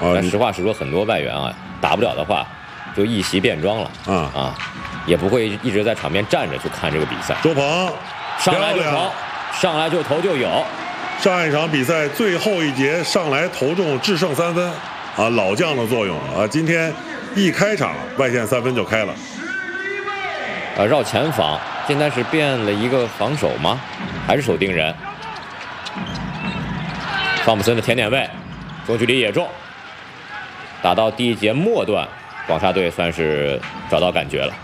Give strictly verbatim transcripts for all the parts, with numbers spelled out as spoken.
但实话实说，很多外援啊，打不了的话，就一袭便装了啊啊，也不会一直在场边站着去看这个比赛。 周鹏上来就投，上来就投就有。 上一场比赛最后一节上来投中制胜三分啊，老将的作用啊，今天一开场外线三分就开了。 啊，绕前防，现在是变了一个防守吗？还是守定人？汤普森的甜点位，中距离也中。打到第一节末段，广厦队算是找到感觉了。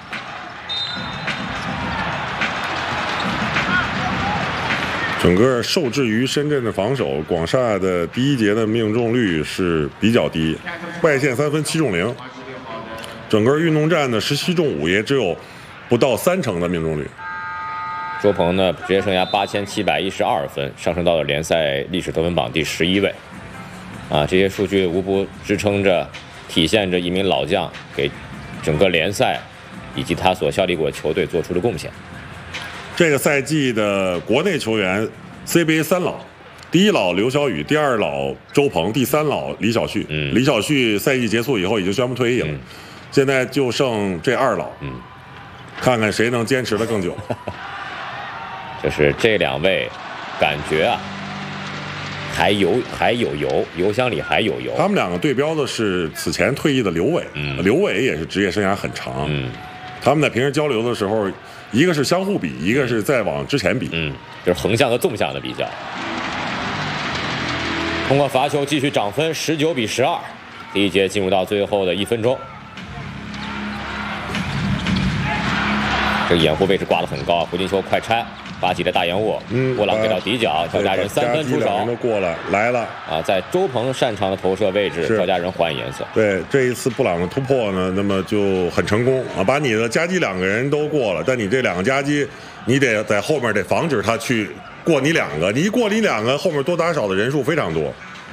整个受制于深圳的防守，广厦的第一节的命中率是比较低，外线三分七中零，整个运动战的十七中五也只有不到三成的命中率。 周鹏呢，职业生涯八千七百一十二分，上升到了联赛历史得分榜第十一位。啊，这些数据无不支撑着、体现着一名老将给整个联赛以及他所效力过的球队做出的贡献。 这个赛季的国内球员 C B A 三老，第一老刘晓宇，第二老周鹏，第三老李晓旭。嗯，李晓旭赛季结束以后已经宣布退役了，嗯、现在就剩这二老。嗯，看看谁能坚持得更久。 就是这两位，感觉啊，还有还有油，油箱里还有油。 他们两个对标的是此前退役的刘伟，嗯、刘伟也是职业生涯很长。嗯，他们在平时交流的时候。一个是相互比，一个是再往之前比， 嗯，就是横向和纵向的比较。通过罚球继续涨分，十九比十二。第一节进入到最后的一分钟，这个掩护位置挂得很高，胡金秋快拆，发起了大掩护，嗯，布朗给到底角，赵家人三分出手， 都过来来了啊，在周鹏擅长的投射位置，赵家人换颜色。 对，这一次布朗的突破呢，那么就很成功啊，把你的夹击两个人都过了，但你这两个夹击，你得在后面得防止他去过你两个，你一过你两个，后面多打少的人数非常多。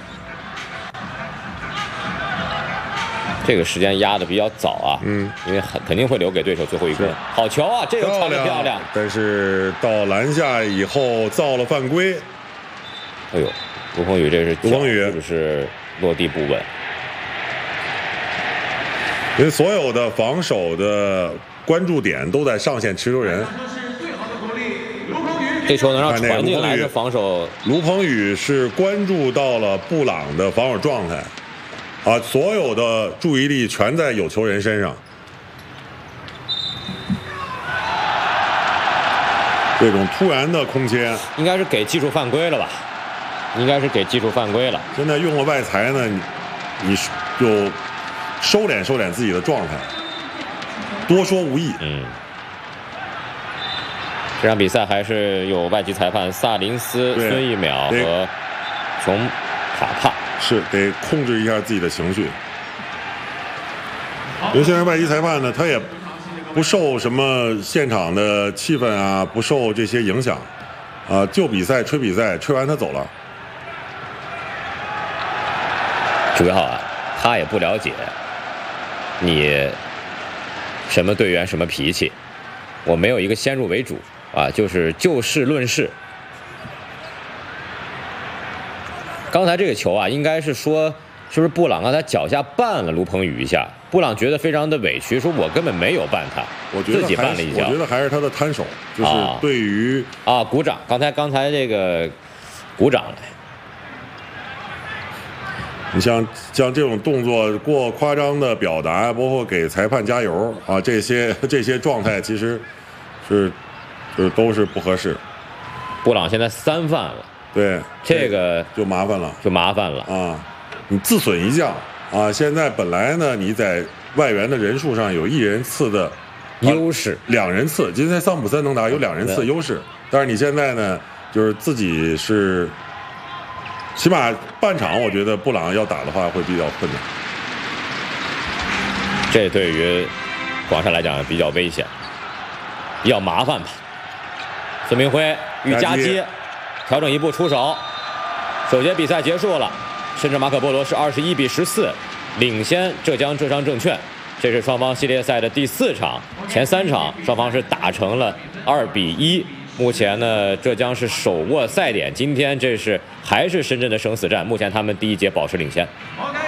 这个时间压的比较早啊，嗯，因为很肯定会留给对手最后一个。好球啊，这个传得漂亮， 但是到篮下以后造了犯规。 哎呦，卢鹏宇这是卢鹏宇是不是落地不稳？ 因为所有的防守的关注点都在上线持球人。 这球能让传进来的防守， 卢鹏宇是关注到了布朗的防守状态。啊，所有的注意力全在有球人身上。这种突然的空切， 应该是给技术犯规了吧？应该是给技术犯规了。 现在用了外裁呢，你你就收敛收敛自己的状态，多说无益。 嗯。这场比赛还是有外籍裁判萨林斯、孙一淼和琼卡帕。 是得控制一下自己的情绪，因为现在外籍裁判呢，他也不受什么现场的气氛啊，不受这些影响，啊，就比赛吹比赛，吹完他走了。 主要啊，他也不了解你什么队员什么脾气，我没有一个先入为主啊，就是就事论事。刚才这个球啊，应该是说，是不是布朗刚才脚下绊了卢鹏宇一下？布朗觉得非常的委屈，说我根本没有绊他， 我觉得自己绊了一脚。 我觉得还是他的摊手，就是对于啊, 啊鼓掌。刚才刚才这个鼓掌了。 你像像这种动作过夸张的表达，包括给裁判加油啊，这些这些状态其实是就是都是不合适。 布朗现在三犯了。 对， 这个就麻烦了， 就麻烦了啊！你自损一将啊！现在本来呢，你在外援的人数上有一人次的优势， 啊、两人次，今天桑普森能打有两人次优势，但是你现在呢，就是自己是，起码半场，我觉得布朗要打的话会比较困难。 这对于广厦来讲比较危险，比较麻烦吧。孙明辉与夹击。调整一步出手，首节比赛结束了，深圳马可波罗是二十一比十四领先浙江浙商证券。这是双方系列赛的第四场，前三场双方是打成了二比一。目前呢，浙江是手握赛点，今天这是还是深圳的生死战，目前他们第一节保持领先。 OK。